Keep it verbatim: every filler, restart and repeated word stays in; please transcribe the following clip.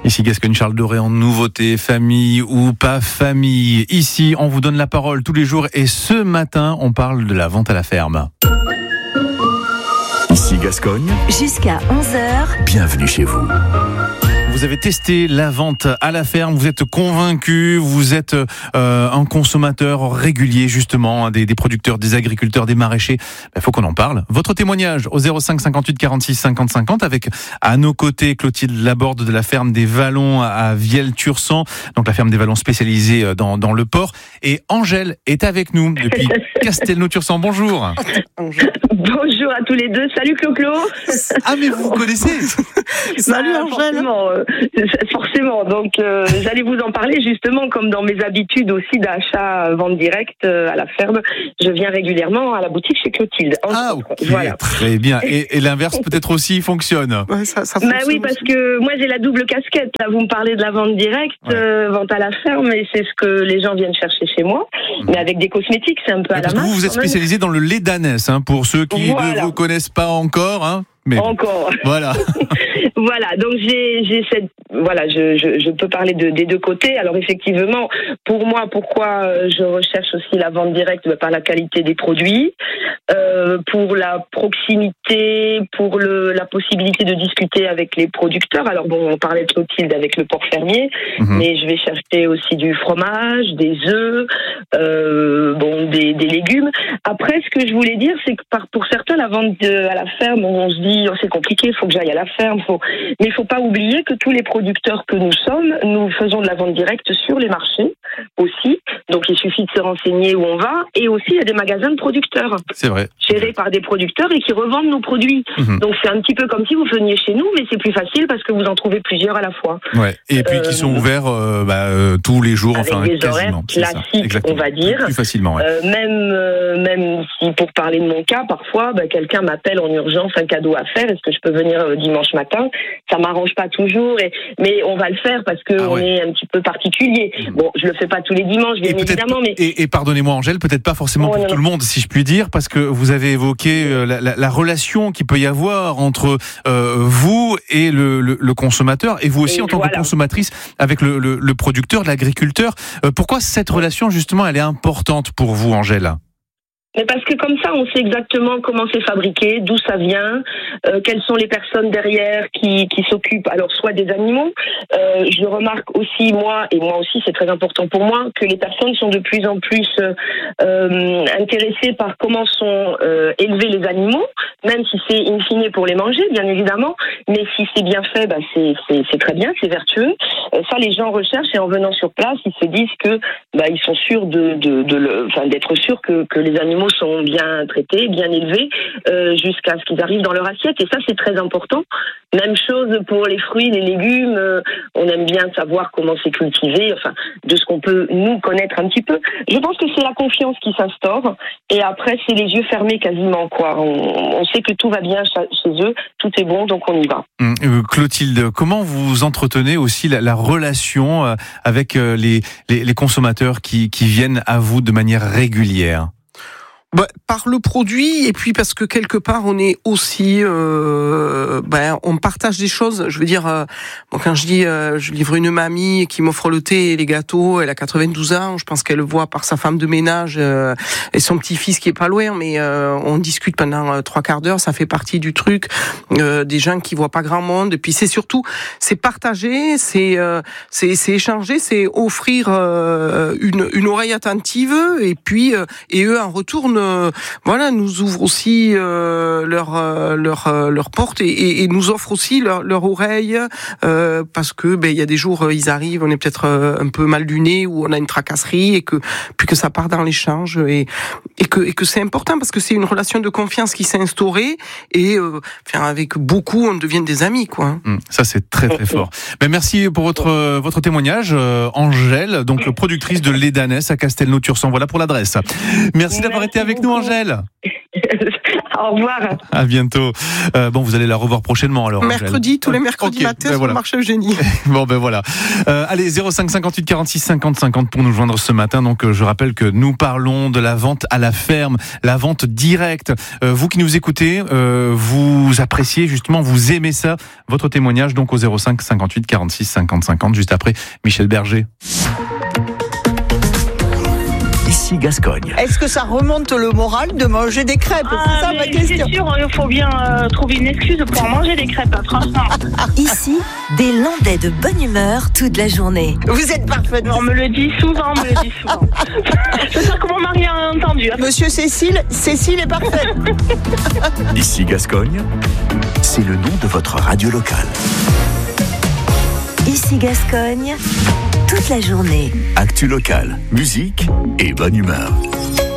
Ici Gascogne Charles Doré en nouveauté, famille ou pas famille. Ici, on vous donne la parole tous les jours et ce matin, on parle de la vente à la ferme. Ici Gascogne. Jusqu'à onze heures. Bienvenue chez vous. Vous avez testé la vente à la ferme, vous êtes convaincu, vous êtes euh, un consommateur régulier justement des, des producteurs, des agriculteurs, des maraîchers. Il faut qu'on en parle. Votre témoignage au zéro cinq cinquante-huit quarante-six cinquante cinquante avec à nos côtés Clotilde Laborde de la ferme des Vallons à Vielle-Tursan, donc la ferme des Vallons spécialisée dans, dans le porc. Et Angèle est avec nous depuis Castelnau-Tursan. Bonjour. Bonjour à tous les deux. Salut Clo-Clo. Ah mais vous vous connaissez. Salut bah, Angèle. Forcément, euh, forcément. Donc euh, j'allais vous en parler justement comme dans mes habitudes aussi d'achat vente directe euh, à la ferme. Je viens régulièrement à la boutique chez Clotilde. Ah okay, voilà. Très bien. Et, et l'inverse peut-être aussi fonctionne. Ouais, ça, ça bah oui parce que moi j'ai la double casquette. Là vous me parlez de la vente directe, ouais. euh, vente à la ferme et c'est ce que les gens viennent chercher chez moi. Mmh. Mais avec des cosmétiques c'est un peu et à la main. Vous vous êtes spécialisé dans le lait d'ânesse hein, pour ceux qui voilà. ne vous connaissent pas encore. Hein. Mais encore. Voilà. Voilà. Donc j'ai, j'ai cette, voilà, je, je, je peux parler de, des deux côtés. Alors effectivement, pour moi, pourquoi je recherche aussi la vente directe bah, par la qualité des produits, euh, pour la proximité, pour le, la possibilité de discuter avec les producteurs. Alors bon, on parlait de Clotilde avec le porc fermier, mm-hmm. mais je vais chercher aussi du fromage, des œufs, euh, bon, des, des légumes. Après, ce que je voulais dire, c'est que par, pour certains, la vente de, à la ferme, on se dit oh, c'est compliqué, il faut que j'aille à la ferme, faut... mais il ne faut pas oublier que tous les producteurs que nous sommes, nous faisons de la vente directe sur les marchés aussi. Donc il suffit de se renseigner où on va, et aussi il y a des magasins de producteurs. C'est vrai. Gérés par des producteurs et qui revendent nos produits. Mmh. Donc c'est un petit peu comme si vous veniez chez nous, mais c'est plus facile parce que vous en trouvez plusieurs à la fois. Ouais. Et puis euh, qui sont ouverts euh, bah, euh, tous les jours, avec enfin des quasiment. Horaires classiques, on va dire. Plus, plus facilement. Ouais. Euh, même euh, même si pour parler de mon cas, parfois bah, quelqu'un m'appelle en urgence un cadeau à faire. Est-ce que je peux venir euh, dimanche matin? Ça m'arrange pas toujours, et, mais on va le faire parce que ah ouais. on est un petit peu particulier. Mmh. Bon, je le fais pas tous les dimanches, bien évidemment, mais et, et pardonnez-moi Angèle, peut-être pas forcément oh, pour non, tout non. le monde, si je puis dire, parce que vous avez évoqué euh, la, la, la relation qu'il peut y avoir entre euh, vous et le, le, le consommateur, et vous aussi et en tant voilà. que consommatrice avec le, le, le producteur, l'agriculteur. Euh, pourquoi cette relation justement, elle est importante pour vous, Angèle ? Mais parce que comme ça, on sait exactement comment c'est fabriqué, d'où ça vient, euh, quelles sont les personnes derrière qui, qui s'occupent, alors soit des animaux. Euh, je remarque aussi, moi, et moi aussi, c'est très important pour moi, que les personnes sont de plus en plus euh, intéressées par comment sont euh, élevés les animaux, même si c'est in fine pour les manger, bien évidemment, mais si c'est bien fait, bah, c'est, c'est, c'est très bien, c'est vertueux. Euh, ça, les gens recherchent, et en venant sur place, ils se disent que bah, ils sont sûrs de, de, de, de enfin, d'être sûrs que, que les animaux sont bien traités, bien élevés, euh, jusqu'à ce qu'ils arrivent dans leur assiette. Et ça, c'est très important. Même chose pour les fruits, les légumes. Euh, on aime bien savoir comment c'est cultivé, enfin, de ce qu'on peut nous connaître un petit peu. Je pense que c'est la confiance qui s'instaure. Et après, c'est les yeux fermés quasiment, quoi. On, on sait que tout va bien chez eux, tout est bon, donc on y va. Mmh. Clotilde, comment vous entretenez aussi la, la relation avec les, les, les consommateurs qui, qui viennent à vous de manière régulière ? Bah, par le produit, et puis parce que quelque part on est aussi euh, ben on partage des choses. Je veux dire, euh, bon, quand je dis euh, je livre une mamie qui m'offre le thé et les gâteaux, elle a quatre-vingt-douze ans, je pense qu'elle le voit par sa femme de ménage euh, et son petit-fils qui est pas loin, mais euh, on discute pendant euh, trois quarts d'heure, ça fait partie du truc, euh, des gens qui voient pas grand monde. Et puis c'est surtout, c'est partager, c'est euh, c'est, c'est échanger, c'est offrir euh, une, une oreille attentive, et puis euh, et eux en retour Euh, voilà, nous ouvrent aussi euh, leur euh, leur euh, leur porte et, et, et nous offrent aussi leur, leur oreille euh, parce que ben il y a des jours euh, ils arrivent, on est peut-être euh, un peu mal luné ou on a une tracasserie et que puis que ça part dans l'échange et et que et que c'est important parce que c'est une relation de confiance qui s'est instaurée et euh, enfin, avec beaucoup on devient des amis quoi. Mmh, ça c'est très très fort. Ben merci pour votre euh, votre témoignage, euh, Angèle, donc productrice de lait d'ânesse à Castelnau-Tursan. Voilà pour l'adresse. Merci d'avoir été avec nous, Angèle. Au revoir. À bientôt. Euh, bon, vous allez la revoir prochainement alors. Mercredi, Angèle. tous les mercredis Okay, matin ben sur voilà. le marché Eugénie. Bon ben voilà. Euh, allez, zéro cinq cinquante-huit quarante-six cinquante cinquante pour nous joindre ce matin. Donc euh, je rappelle que nous parlons de la vente à la ferme, la vente directe. Euh, vous qui nous écoutez, euh, vous appréciez justement, vous aimez ça. Votre témoignage donc au zéro cinq cinquante-huit quarante-six cinquante cinquante juste après Michel Berger. Ici Gascogne. Est-ce que ça remonte le moral de manger des crêpes? Ah, C'est ça ma mais question. c'est sûr, il faut bien euh, trouver une excuse pour manger des crêpes, hein, franchement. Ici, des Landais de bonne humeur toute la journée. Vous êtes parfaitement. On me le dit souvent, on me le dit souvent. J'espère que mon mari a entendu. Hein. Monsieur Cécile, Cécile est parfaite. Ici Gascogne, c'est le nom de votre radio locale. Ici Gascogne, toute la journée. Actu locale, musique et bonne humeur.